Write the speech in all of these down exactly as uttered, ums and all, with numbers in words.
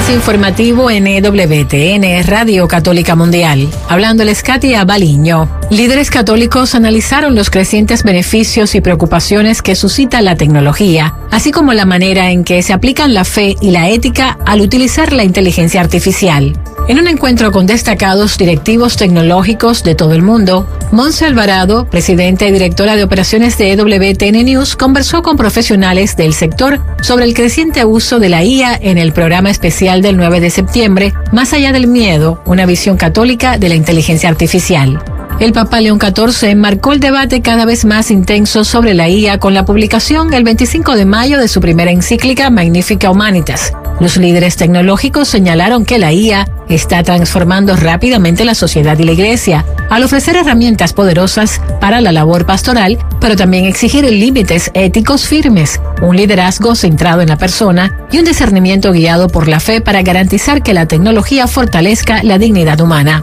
Avance informativo en E W T N, Radio Católica Mundial. Hablándoles Katia Baliño. Líderes católicos analizaron los crecientes beneficios y preocupaciones que suscita la tecnología, así como la manera en que se aplican la fe y la ética al utilizar la inteligencia artificial. En un encuentro con destacados directivos tecnológicos de todo el mundo, Monse Alvarado, presidenta y directora de operaciones de E W T N News, conversó con profesionales del sector sobre el creciente uso de la I A en el programa especial del nueve de septiembre, Más allá del miedo, una visión católica de la inteligencia artificial. El Papa León catorce marcó el debate cada vez más intenso sobre la I A con la publicación el veinticinco de mayo de su primera encíclica Magnificat Humanitas. Los líderes tecnológicos señalaron que la I A está transformando rápidamente la sociedad y la Iglesia, al ofrecer herramientas poderosas para la labor pastoral, pero también exigir límites éticos firmes, un liderazgo centrado en la persona y un discernimiento guiado por la fe para garantizar que la tecnología fortalezca la dignidad humana.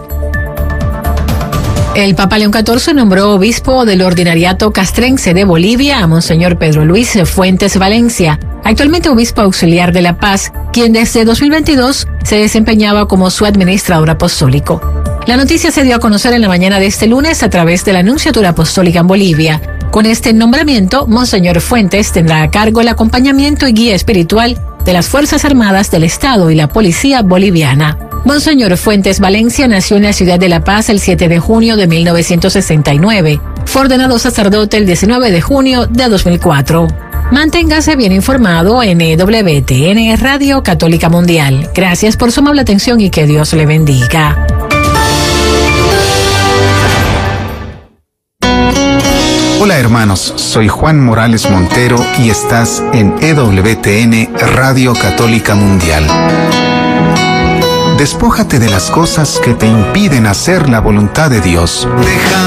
El Papa León catorce nombró obispo del Ordinariato Castrense de Bolivia a Monseñor Pedro Luis Fuentes Valencia, actualmente obispo auxiliar de La Paz, quien desde dos mil veintidós se desempeñaba como su administrador apostólico. La noticia se dio a conocer en la mañana de este lunes a través de la Nunciatura Apostólica en Bolivia. Con este nombramiento, Monseñor Fuentes tendrá a cargo el acompañamiento y guía espiritual de las Fuerzas Armadas del Estado y la Policía Boliviana. Monseñor Fuentes Valencia nació en la ciudad de La Paz el siete de junio de mil novecientos sesenta y nueve. Fue ordenado sacerdote el diecinueve de junio de dos mil cuatro. Manténgase bien informado en E W T N, Radio Católica Mundial. Gracias por su amable atención y que Dios le bendiga. Hola hermanos, soy Juan Morales Montero y estás en E W T N, Radio Católica Mundial. Despójate de las cosas que te impiden hacer la voluntad de Dios. Deja